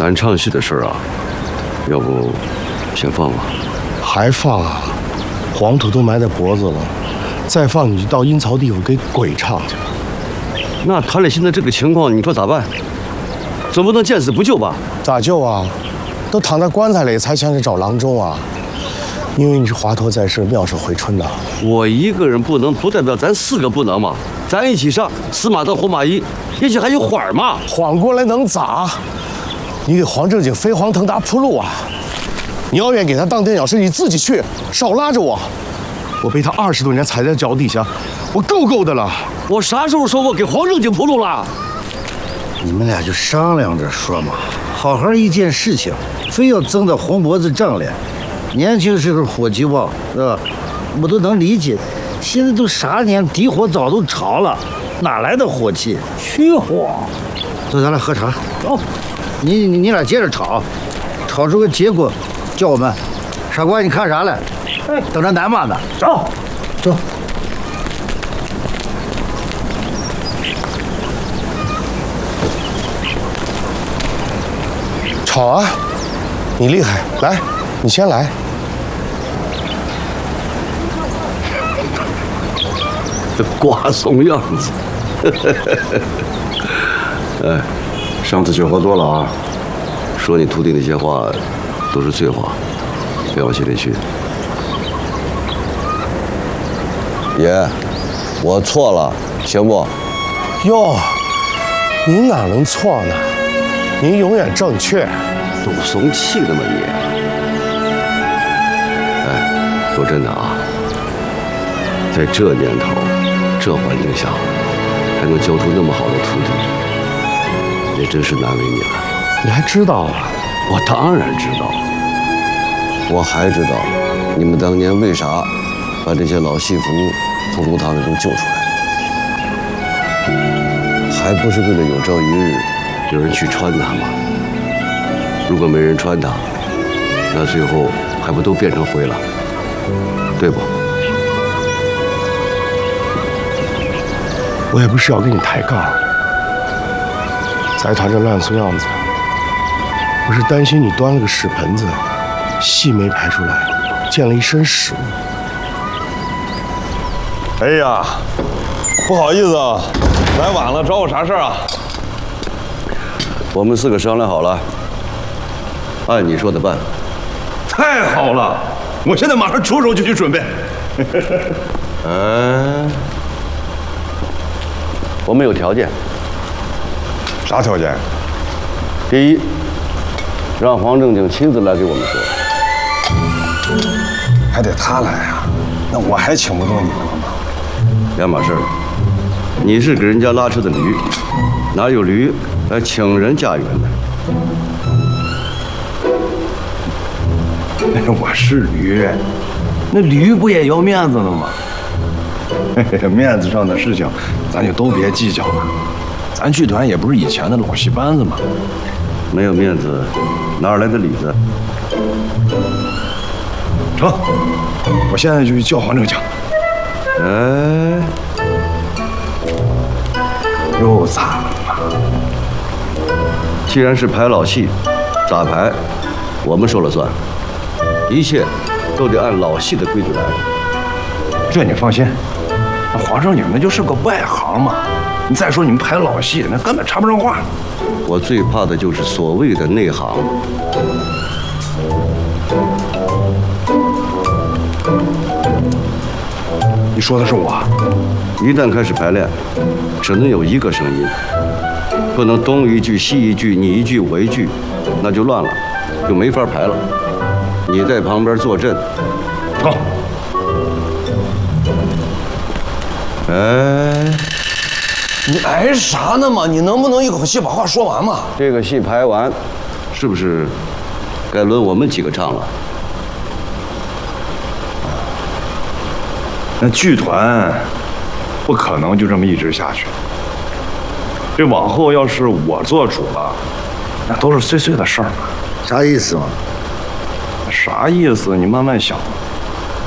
咱唱戏的事儿啊，要不先放吧？ 还放啊？黄土都埋在脖子了，再放你就到阴曹地府给鬼唱去了。 那他俩现在这个情况，你说咋办？总不能见死不救吧？ 咋救啊？都躺在棺材里才想着找郎中啊！因为你是华佗在世，妙手回春呐。 我一个人不能，不代表咱4个不能嘛。咱一起上，死马当活马医，也许还有缓嘛。 缓过来能咋？你给黄正经飞黄腾达铺路啊！你要愿意给他当垫脚石，你自己去，少拉着我。我被他20多年踩在脚底下，我够的了。 我啥时候说我给黄正经铺路了？ 你们俩就商量着说嘛，好好一件事情，非要争得红脖子胀脸。年轻时候火气旺，是吧？我都能理解。现在都啥年，底火早都潮了，哪来的火气？ 去火！ 走，咱俩喝茶。走，你俩接着吵，吵出个结果，叫我们。傻瓜，你看啥嘞？等着南妈呢。 走， 走。 吵啊！你厉害，来，你先来。 这瓜怂样子。哎，上次酒喝多了啊，说你徒弟那些话都是醉话，别往心里去。爷，我错了，行不？ 哟，您哪能错呢？您永远正确。 赌怂气的嘛你。哎，说真的啊，在这年头，这环境下，还能教出那么好的徒弟，也真是难为你了。 你还知道啊？ 我当然知道。我还知道，你们当年为啥把这些老戏服从炉膛里头救出来，还不是为了有朝一日有人去穿它吗？如果没人穿它，那最后还不都变成灰了，对不？ 我也不是要跟你抬杠，财团这烂俗样子，我是担心你端了个屎盆子，戏没排出来，溅了一身屎。 哎呀，不好意思啊，来晚了，找我啥事儿啊？ 我们4个商量好了，按你说的办。 太好了，我现在马上出手就去准备。 我们有条件。 啥条件？ 第一，让黄正经亲自来给我们说。 还得他来啊？那我还请不动你们了吗？ 两码事儿。你是给人家拉车的驴，哪有驴来请人家园的？ 我是驴，那驴不也要面子的吗？面子上的事情，咱就都别计较了。咱剧团也不是以前的老戏班子嘛。 没有面子，哪来的里子？ 成，我现在就去叫黄正经。 哎， 又咋了？ 既然是排老戏，咋排，我们说了算，一切都得按老戏的规矩来。 这你放心，那黄正经那就是个外行嘛。你再说你们排老戏，那根本插不上话。 我最怕的就是所谓的内行。 你说的是我？ 一旦开始排练，只能有一个声音，不能东一句西一句，你一句我一句，那就乱了，就没法排了。你在旁边坐镇。 好。 哎， 你挨啥呢嘛？你能不能一口气把话说完嘛？ 这个戏排完，是不是该轮我们几个唱了？ 那剧团不可能就这么一直下去。这往后要是我做主了，那都是碎碎的事儿嘛。 啥意思嘛？ 啥意思？你慢慢想。